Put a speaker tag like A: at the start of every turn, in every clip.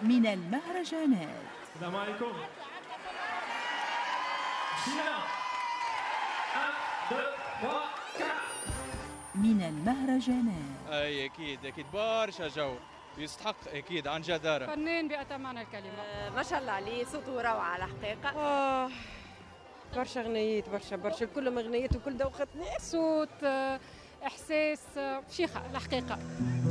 A: من المهرجانات.
B: السلام عليكم.
A: من المهرجانات.
C: اي اكيد برشا جو يستحق اكيد عن جدارة.
D: فنان بأتم معنى الكلمة.
E: ما شاء الله عليه، صوته روعة على الحقيقة.
F: برشا غنيات، برشا كلهم غنيات وكل دوختني.
D: صوت، إحساس، شيخة الحقيقة.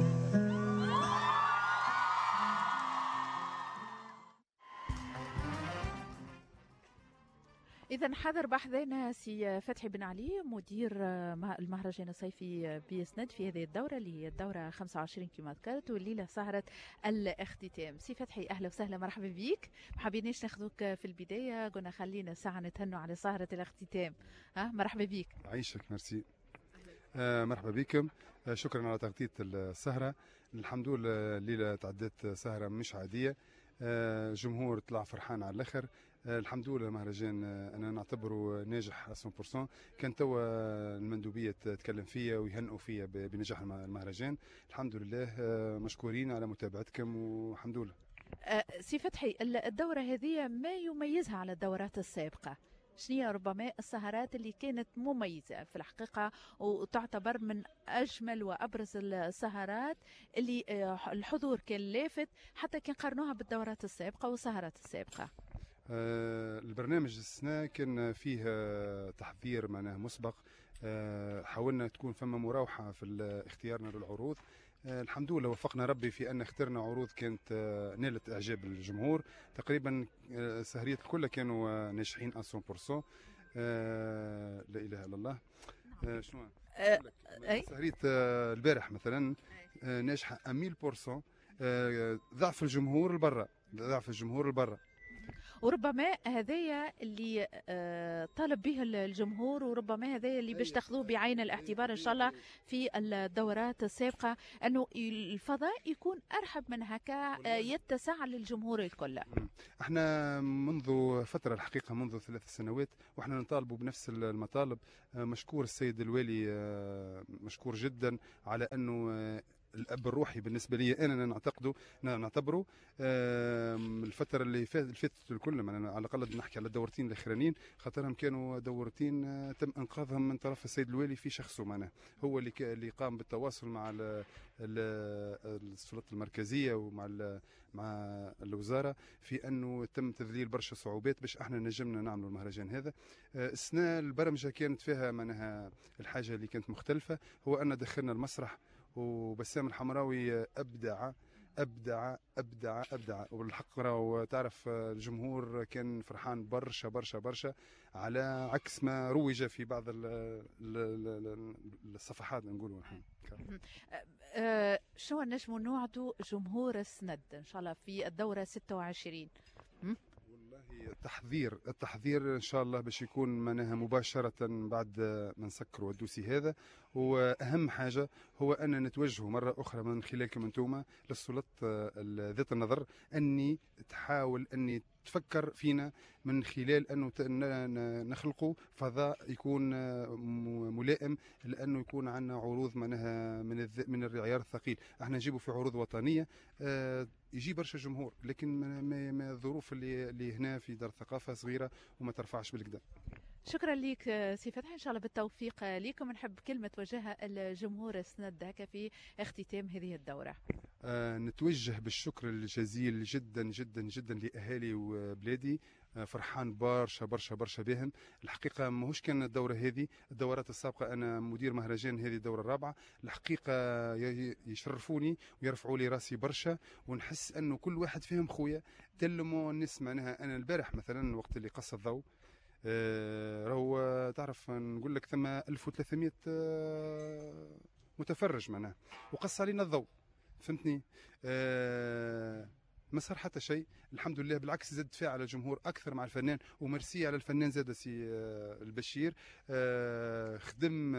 G: إذا حضر بحثنا سي فتحي بن علي مدير المهرجان الصيفي بيسند في هذه الدورة اللي هي الدورة 25 كما ذكرت، والليلة سهرة الاختتام. سي فتحي أهلا وسهلا، مرحبا بيك. ما حبيناش ناخذوك في البداية، قلنا خلينا ساعة نتهنوا على سهرة الاختتام. مرحبا بيك.
H: عيشك، ميرسي. مرحبا بكم، شكرا على تغطية السهرة. الحمد لله الليلة تعدت سهرة مش عادية، جمهور طلع فرحان على الاخر. الحمد لله مهرجان انا نعتبره ناجح 100%. كان توا المندوبيه تتكلم فيا ويهنئوا فيا بنجاح المهرجان. الحمد لله، مشكورين على متابعتكم والحمد لله.
G: سي فتحي، الدورة هذه ما يميزها على الدورات السابقة؟ شنو ربما السهرات اللي كانت مميزة في الحقيقة وتعتبر من أجمل وأبرز السهرات اللي الحضور كان لافت حتى كان قارنوها بالدورات السابقة والسهرات السابقة؟
H: البرنامج السنة كان فيه تحضير معناه مسبق. حاولنا تكون فما مراوحة في اختيارنا للعروض. الحمد لله وفقنا ربي في أن اخترنا عروض كانت نالت إعجاب الجمهور. تقريبا السهريات الكل كانوا ناجحين 100%. لا إله إلا الله. شنو سهرية البارح مثلا ناجحة 1000%. ضعف الجمهور البرة.
G: وربما هذايا اللي طالب به الجمهور، وربما هذايا اللي باش تاخذوه بعين الاعتبار ان شاء الله في الدورات السابقه، انه الفضاء يكون ارحب من هكا، يتسع للجمهور الكل.
H: احنا منذ فتره الحقيقه، منذ 3 سنوات واحنا نطالبوا بنفس المطالب. مشكور السيد الوالي، مشكور جدا على انه الاب الروحي بالنسبه لي انا نعتبره. الفتره اللي فاتت الكل، على الاقل نحكي على الدورتين الاخرانيين، خاطرهم كانوا دورتين تم انقاذهم من طرف السيد الوالي في شخصه. هو اللي قام بالتواصل مع السلطه المركزيه ومع مع الوزاره في انه تم تذليل برشا صعوبات باش احنا نجمنا نعملوا المهرجان هذا. السنه البرمجه كانت فيها الحاجه اللي كانت مختلفه، هو ان دخلنا المسرح وبسام الحمراوي أبدع والحق راهو تعرف الجمهور كان فرحان برشا على عكس ما روج في بعض الصفحات نقولوا نحن.
G: شو نجموا نوعدوا جمهور السند ان شاء الله في الدورة 26؟
H: والله التحضير ان شاء الله باش يكون مباشره بعد ما نسكروا الدوسي هذا. واهم حاجه هو ان نتوجهوا مره اخرى من خلالكم انتم للسلطه ذات النظر اني تحاول اني تفكر فينا من خلال انه نخلقوا فضاء يكون ملائم، لانه يكون عندنا عروض من العيار الثقيل. احنا نجيبوا في عروض وطنيه يجي برشا جمهور، لكن ما الظروف اللي هنا في دار الثقافه صغيره وما ترفعش بالكدا.
G: شكرا لك سي فتحي، ان شاء الله بالتوفيق لكم. نحب كلمه توجهها الجمهور السند هكا في اختتام هذه الدوره.
H: نتوجه بالشكر الجزيل جدا لاهالي وبلادي. فرحان برشا بهم الحقيقه. ماهوش كان الدوره هذه، الدورات السابقه انا مدير مهرجان، هذه الدوره الرابعه. الحقيقه يشرفوني ويرفعوا لي راسي برشا، ونحس انه كل واحد فيهم خويا. تلموا نسمع انا البارح مثلا وقت اللي قص الضوء، راهو تعرف نقول لك ثم 1300 متفرج وقص علينا الضوء، فهمتني؟ ما صار حتى شيء الحمد لله، بالعكس زاد دفاع على الجمهور اكثر مع الفنان. وميرسي على الفنان زاد سي البشير، خدم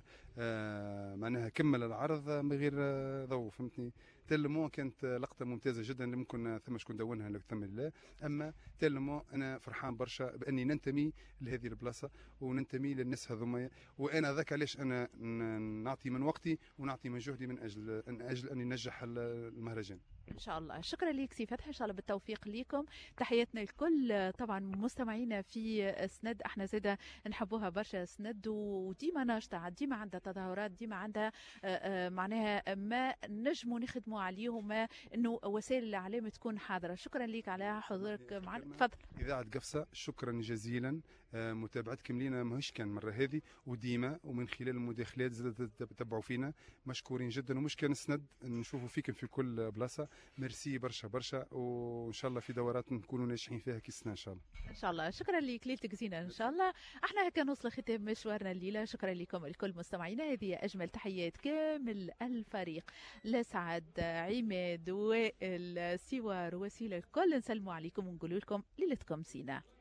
H: كمل العرض من غير ضوء، فهمتني؟ تلمو كانت لقطه ممتازه جدا، اللي ممكن ثم شكون دونها لك ثم الله. اما تلمو انا فرحان برشا باني ننتمي لهذه البلاصه وننتمي للناس هذوما. وانا ذاك علاش انا نعطي من وقتي ونعطي من جهدي من اجل اني ننجح المهرجان.
G: ان شاء الله. شكرا لك سي فتحي، ان شاء الله بالتوفيق ليكم. تحياتنا الكل طبعا مستمعينا في سند، احنا زاده نحبوها برشا سند، وديما ناشطه، ديما عندها تظاهرات، ديما عندها معناها ما نجموا نخدموا عليه، وما انه وسائل الاعلام تكون حاضره. شكرا لك على حضورك معنا. تفضل.
H: اذاعه قفصه شكرا جزيلا، متابعتكم لينا ماهيش كان مره هذه، وديما ومن خلال المداخلات زادت تتبعوا فينا، مشكورين جدا. ومش كان سند نشوفوا فيكم في كل بلاصه. ميرسي برشا برشا، وان شاء الله في دورات نكونوا ناجحين فيها كيسنا ان شاء الله.
G: ان شاء الله. شكرا لك، ليلتك زينه ان شاء الله. احنا هكا نوصل ختام مشوارنا الليله. شكرا لكم الكل مستمعينا، هذه اجمل تحيات كامل الفريق، لسعد، عماد، وائل، سوار، وسيله، الكل نسلموا عليكم ونقول لكم ليلتكم زينه.